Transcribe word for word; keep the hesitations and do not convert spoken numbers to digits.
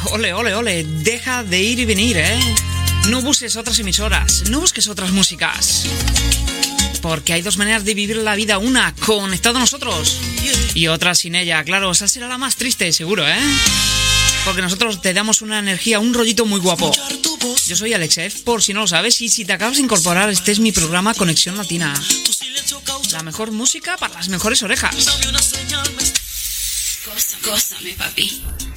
Ole, ole, ole, deja de ir y venir, ¿eh? No busques otras emisoras, no busques otras músicas. Porque hay dos maneras de vivir la vida, una conectado a nosotros y otra sin ella. Claro, esa será la más triste, seguro, ¿eh? Porque nosotros te damos una energía, un rollito muy guapo. Yo soy Alex F, por si no lo sabes, y si te acabas de incorporar, este es mi programa Conexión Latina. La mejor música para las mejores orejas. Gózame, papi.